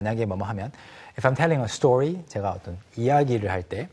만약에 뭐뭐 하면 if I'm telling a story, 제가 어떤 이야기를 할 때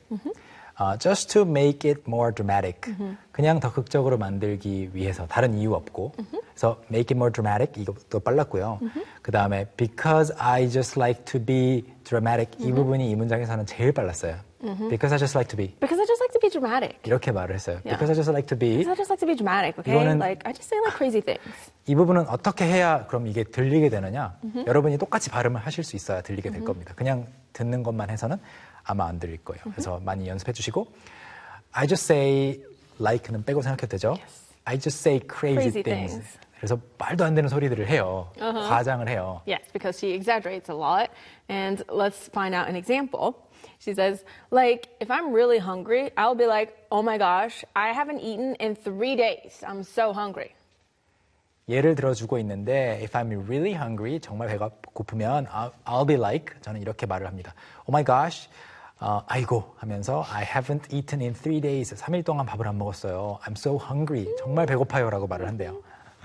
just to make it more dramatic. 그냥 더 극적으로 만들기 위해서 다른 이유 없고. 그래서 make it more dramatic 이것도 빨랐고요. 그 다음에 because I just like to be dramatic 이 부분이 이 문장에서는 제일 빨랐어요. Because I just like to be. Because I just like to be dramatic. 이렇게 말을 했어요. Yeah. Because I just like to be. Because I just like to be dramatic, okay? 이거는 Like, I just say like crazy things. 이 부분은 어떻게 해야 그럼 이게 들리게 되느냐? 여러분이 똑같이 발음을 하실 수 있어야 들리게 될 겁니다. 그냥 듣는 것만 해서는 아마 안 들릴 거예요. 그래서 많이 연습해 주시고 I just say like는 빼고 생각해도 되죠? Yes. I just say crazy things. 그래서 말도 안 되는 소리들을 해요. 과장을 해요. Yes, because she exaggerates a lot. And let's find out an example. She says, like, if I'm really hungry, I'll be like, oh my gosh, I haven't eaten in 3 days. I'm so hungry. 예를 들어주고 있는데 if I'm really hungry, 정말 배가 고프면 I'll be like, 저는 이렇게 말을 합니다. Oh my gosh, 아이고 하면서 I haven't eaten in 3 days. 3일 동안 밥을 안 먹었어요. I'm so hungry. 정말 배고파요 라고 말을 한대요.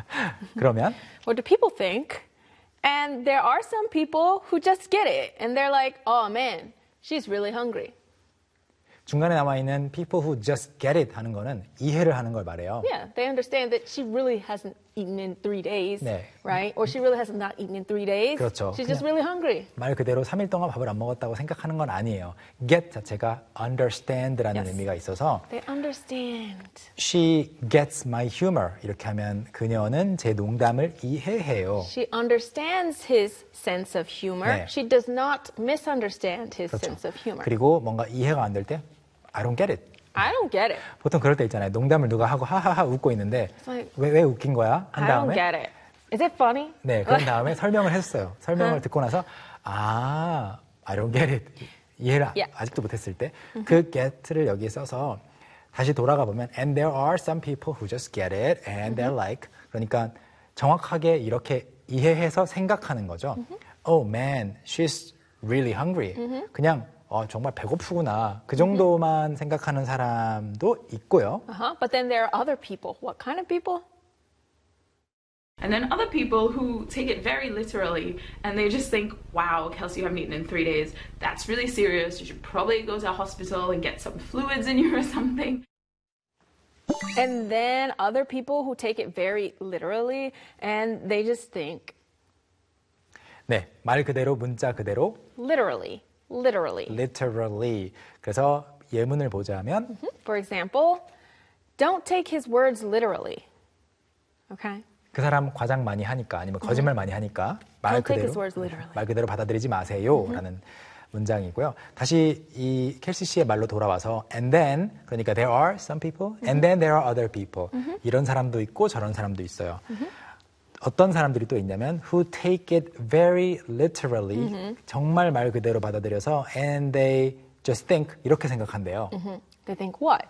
그러면 What do people think? And there are some people who just get it. And they're like, oh man, she's really hungry. 중간에 남아있는 people who just get it 하는 거는 이해를 하는 걸 말해요. Yeah, they understand that she really hasn't eaten in 3 days, 네. right? Or she really has not eaten in 3 days. 그렇죠. She's just really hungry. 말 그대로 3일 동안 밥을 안 먹었다고 생각하는 건 아니에요. get 자체가 understand라는 Yes. 의미가 있어서 They understand. she gets my humor 이렇게 하면 그녀는 제 농담을 이해해요. She understands his sense of humor. 네. She does not misunderstand his 그렇죠. sense of humor. 그리고 뭔가 이해가 안 될 때 I don't get it. I don't get it. 보통 그럴 때 있잖아요. 농담을 누가 하고 하하하 웃고 있는데 like, 왜 웃긴 거야? 한 I don't 다음에 get it. Is it funny? 네, 그런 다음에 설명을 했어요. 설명을 듣고 나서 I don't get it. 이해를 Yeah. 아직도 못했을 때 그 get를 여기에 써서 다시 돌아가 보면 and there are some people who just get it and they're like 그러니까 정확하게 이렇게 이해해서 생각하는 거죠. Oh man, she's really hungry. 그냥 정말 배고프구나. 그 정도만 생각하는 사람도 있고요. But then there are other people. What kind of people? And then other people who take it very literally and they just think, wow, Kelsey, you haven't eaten in 3 days. That's really serious. You should probably go to a hospital and get some fluids in you or something. And then other people who take it very literally and they just think. 네, 말 그대로 문자 그대로 Literally. 그래서 예문을 보자면 For example, don't take his words literally. Okay? 그 사람 과장 많이 하니까 아니면 거짓말 많이 하니까 말 Don't take his words literally. 말 그대로 받아들이지 마세요라는 문장이고요. 다시 이 켈시 씨의 말로 돌아와서 and then 그러니까 there are some people and then there are other people 이런 사람도 있고 저런 사람도 있어요. 어떤 사람들이 또 있냐면 who take it very literally 정말 말 그대로 받아들여서 and they just think 이렇게 생각한대요. They think what?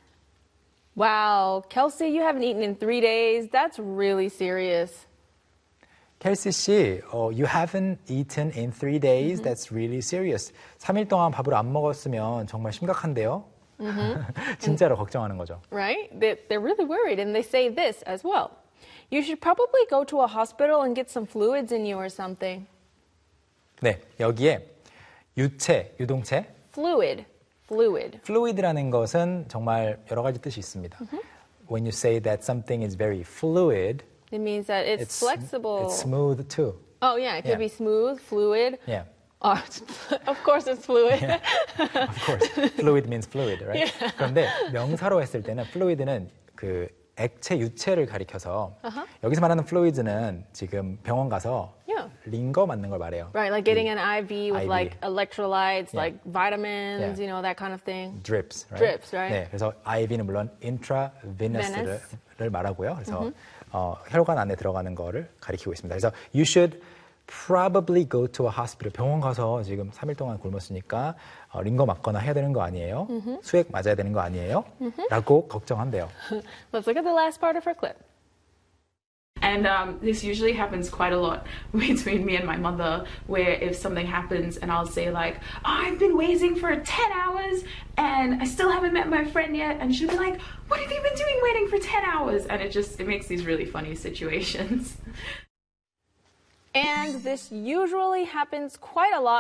Wow, Kelsey, you haven't eaten in 3 days. That's really serious. 켈시 씨, you haven't eaten in 3 days. That's really serious. 3일 동안 밥을 안 먹었으면 정말 심각한데요. 진짜로 걱정하는 거죠. Right? They're really worried and they say this as well. You should probably go to a hospital and get some fluids in you or something. 네, 여기에 유체, 유동체, Fluid. fluid라는 것은 정말 여러 가지 뜻이 있습니다. When you say that something is very fluid, It means that it's flexible. It's smooth too. Oh, yeah. It could Yeah. be smooth, fluid. Yeah. Of course it's fluid. Yeah. Of course. Fluid means fluid, right? Yeah. 그런데 명사로 했을 때는 fluid는 그 액체, 유체를 가리켜서 여기서 말하는 fluids는 지금 병원 가서 Yeah. 링거 맞는 걸 말해요. Right, like getting an IV with IV. like electrolytes, Yeah. like vitamins, Yeah. that kind of thing. drips, right? Drips, right? 네, 그래서 IV는 물론 intravenous를 Venous. 말하고요. 그래서 혈관 안에 들어가는 거를 가리키고 있습니다. 그래서 you should probably go to a hospital. 병원 가서 지금 3일 동안 굶었으니까 링거 맞거나 해야 되는 거 아니에요? 수액 맞아야 되는 거 아니에요? 라고 걱정한대요. Let's look at the last part of her clip. And this usually happens quite a lot between me and my mother, where if something happens and I'll say like, I've been waiting for 10 hours and I still haven't met my friend yet. And she'll be like, what have you been doing waiting for 10 hours? And it makes these really funny situations. And this usually happens quite a lot